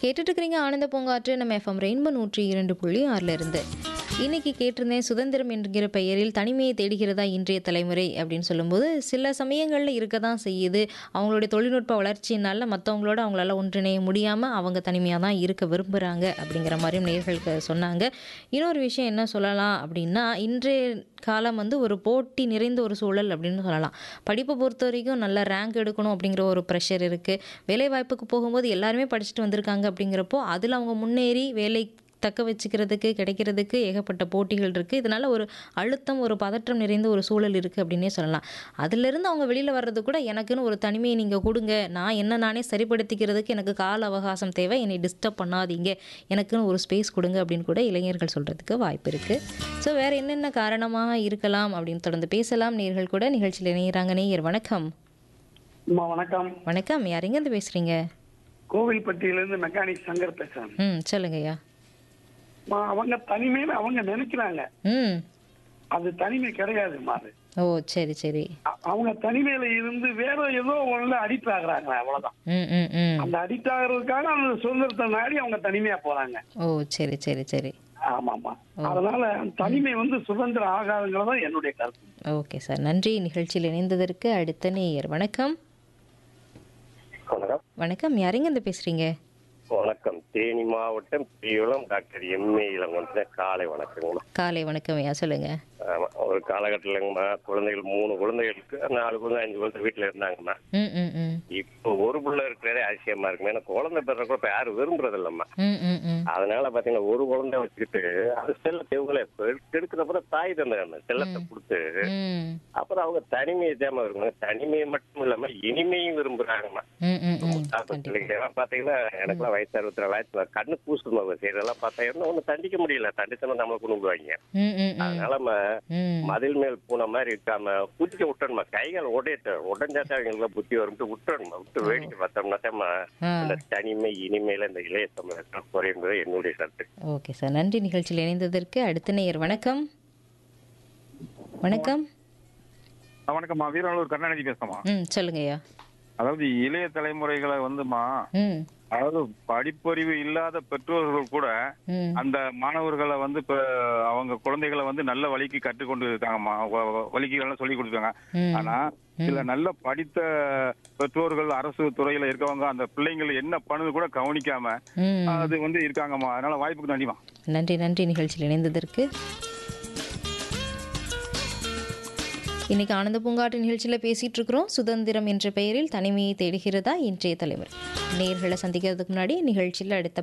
கேட்டுட்டு இருக்கிறீங்க ஆனந்த பூங்காற்று நம்ம எஃப்எம் ரெயின்போ 102.6 இருந்து. இன்னைக்கு கேட்டிருந்தேன், சுதந்திரம் என்கிற பெயரில் தனிமையை தேடுகிறதா இன்றைய தலைமுறை அப்படின்னு சொல்லும்போது, சில சமயங்களில் இருக்க தான் செய்யுது. அவங்களுடைய தொழில்நுட்ப வளர்ச்சியினால மற்றவங்களோட அவங்களால ஒன்றிணைய முடியாமல் அவங்க தனிமையாக தான் இருக்க விரும்புகிறாங்க அப்படிங்கிற மாதிரியும் நேர்களுக்கு சொன்னாங்க. இன்னொரு விஷயம் என்ன சொல்லலாம் அப்படின்னா, இன்றைய காலம் வந்து ஒரு போட்டி நிறைந்த ஒரு சூழல் அப்படின்னு சொல்லலாம். படிப்பை பொறுத்த வரைக்கும் நல்ல ரேங்க் எடுக்கணும் அப்படிங்கிற ஒரு ப்ரெஷர் இருக்குது. வேலைவாய்ப்புக்கு போகும்போது எல்லாருமே படிச்சுட்டு வந்திருக்காங்க அப்படிங்கிறப்போ அதில் அவங்க முன்னேறி வேலை தக்க வச்சுக்கிறதுக்கு கிடைக்கிறதுக்கு ஏகப்பட்ட போட்டிகள் இருக்குது. இதனால் ஒரு அழுத்தம், ஒரு பதற்றம் நிறைந்த ஒரு சூழல் இருக்குது அப்படின்னே சொல்லலாம். அதிலிருந்து அவங்க வெளியில் வர்றது கூட, எனக்குன்னு ஒரு தனிமையை நீங்கள் கொடுங்க, நான் என்ன நானே சரிப்படுத்திக்கிறதுக்கு எனக்கு கால அவகாசம் தேவை, என்னை டிஸ்டர்ப் பண்ணாதீங்க, எனக்குன்னு ஒரு ஸ்பேஸ் கொடுங்க அப்படின்னு கூட இளைஞர்கள் சொல்கிறதுக்கு வாய்ப்பு இருக்குது. ஸோ வேறு என்னென்ன காரணமாக இருக்கலாம் அப்படின்னு தொடர்ந்து பேசலாம். நேயர்கள் கூட நிகழ்ச்சியில் இணைகிறாங்க. நேயர் வணக்கம். அம்மா வணக்கம். வணக்கம், யார் எங்கேருந்து பேசுகிறீங்க? கோவில்பட்டியிலிருந்து மெக்கானிக் சங்கர் பேசுறேன். சொல்லுங்கய்யா. அவங்க தனிமைன்னு அவங்க நினைக்கிறாங்க. அது தனிமை கிடையாதுமா. அது ஓ, சரி சரி. அவங்க தனிமையில இருந்து வேற ஏதோ ஒண்ணுல அடிக்ட் ஆகுறாங்க, அவ்வளவுதான். அந்த அடிக்ட் ஆகுறதுக்காக அந்த சுதந்திரத்தை நாடி அவங்க தனிமையா போறாங்க. ஓ, சரி சரி சரி. ஆமாமா. அதனால தனிமை வந்து சுதந்திரம் ஆகாதுங்கிறதான் என்னுடைய கருத்து. ஓகே சார், நன்றி நிகழ்ச்சியில் இணைந்ததற்கு. அடுத்த நேயர் வணக்கம். வணக்கம். வணக்கம், யாருங்க இருந்து பேசுறீங்க? வணக்கம். தேனி மாவட்டம் பெரியகுளம் டாக்டர் எம்ஏ இளங்கோன். காலை வணக்கங்கம்மா. காலை வணக்கம் ஐயா, சொல்லுங்க. ஆமா, ஒரு காலகட்டத்திலங்கம்மா குழந்தைகள் 3 குழந்தைகளுக்கு 4 குழந்தை 5 குழந்தை வீட்டுல இருந்தாங்கம்மா. இப்போ ஒரு புள்ள இருக்கிறதே அதிசயமா இருக்குமா. ஏன்னா குழந்தை பெற கூட இப்ப யாரும் விரும்புறது இல்லம்மா. அதனால பாத்தீங்கன்னா ஒரு குழந்தை வச்சுக்கிட்டு அது செல்லத்தை இவங்களே கெடுக்கிறப்ப தாய் தந்த செல்லத்தை கொடுத்து அப்புறம் அவங்க தனிமையை தேவை இருக்குங்க. தனிமையை மட்டும் இல்லாம இனிமையும் விரும்புறாங்கம்மா. பாத்தீங்கன்னா எனக்குலாம் வயசு 64 கண்ணு பூசுமா செய்யறதெல்லாம் பார்த்தா ஒண்ணு தண்டிக்க முடியல, தண்டித்தனம் நம்மளை கொண்டு விடுவாங்க. அதனால மதில் மேல் பூனை மாதிரி இருக்காம குதிக்க விட்டணுமா. கைகள் உடைஞ்சாத்தான் அவங்களுக்கு புத்தி வரும் விட்டுறணுமா. விட்டு வேடிக்கை பார்த்தோம்னாத்தா இந்த தனிமை இனிமையில இந்த இளைய தமிழர்கள் குறையும்போது என்னுடைய கருத்து. ஓகே சார், நன்றி நிகழ்ச்சியில் இணைந்ததற்கு. அடுத்த நேயர் வணக்கம். வணக்கம். வணக்கம்மா, வீரநல்லூர் கருணாநிதி பேசுமா. சொல்லுங்க ஐயா. அதாவது இளைய தலைமுறைகளை வந்துமா, அதாவது படிப்பறிவு இல்லாத பெற்றோர்கள் கூட அந்த மாணவர்களை வந்து இப்ப அவங்க குழந்தைகளை வந்து நல்ல வழிக்கு கற்றுக்கொண்டு இருக்காங்கம்மா. வழிக்கு எல்லாம் சொல்லி கொடுத்தாங்க. ஆனா சில நல்ல படித்த பெற்றோர்கள் அரசு துறையில இருக்கவங்க அந்த பிள்ளைங்களை என்ன பண்ணுது கூட கவனிக்காம அது வந்து இருக்காங்கம்மா. அதனால வாய்ப்புக்கு நன்றிமா. நன்றி நன்றி நிகழ்ச்சியில் இணைந்ததற்கு. இன்னைக்கு ஆனந்த பூங்காற்று நிகழ்ச்சியில் பேசிட்டு இருக்கிறோம், சுதந்திரம் என்ற பெயரில் தனிமையை தேடுகிறதா இன்றைய தலைமுறை. நேயர்களை சந்திக்கிறதுக்கு முன்னாடி நிகழ்ச்சியில் அடுத்த